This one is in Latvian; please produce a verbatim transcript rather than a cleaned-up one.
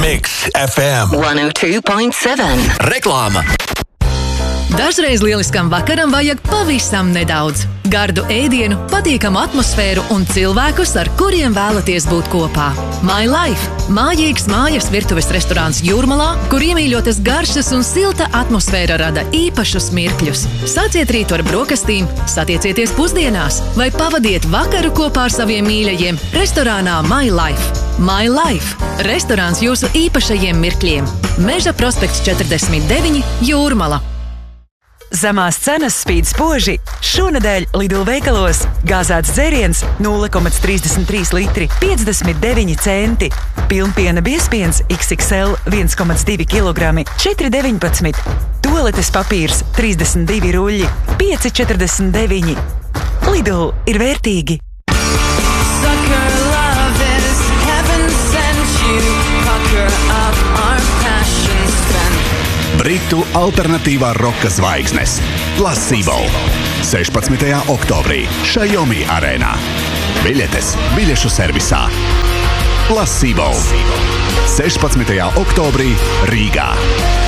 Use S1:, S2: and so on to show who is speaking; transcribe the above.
S1: Mix F M
S2: one oh two point seven.
S1: Reklāma.
S3: Dažreiz lieliskam vakaram vajag pavisam nedaudz. Gardu ēdienu, patīkamu atmosfēru un cilvēkus, ar kuriem vēlaties būt kopā. My Life – mājīgs mājas virtuves restorāns Jūrmalā, kur iemīļotas garšas un silta atmosfēra rada īpašus mirkļus. Sāciet rītu ar brokastīm, satiecieties pusdienās vai pavadiet vakaru kopā ar saviem mīļajiem restorānā My Life. My Life – restorāns jūsu īpašajiem mirkļiem. Meža prospekts četrdesmit deviņi, Jūrmala.
S4: Zemās cenas spīd spoži. Šonedēļ Lidl veikalos gāzēts dzēriens nulle komats trīsdesmit trīs litri piecdesmit deviņi centi. Pilnpiena biezpiens X X L viens komats divi kilogrami četri deviņpadsmit. Tualetes papīrs trīsdesmit divi ruļļi pieci četrdesmit deviņi. Lidl ir vērtīgi.
S1: Britu alternatīvā roka zvaigznes Placebo sešpadsmitajā oktobrī Xiaomi arēnā. Biļetes biļešu servisā. Placebo sešpadsmitajā oktobrī Rīgā.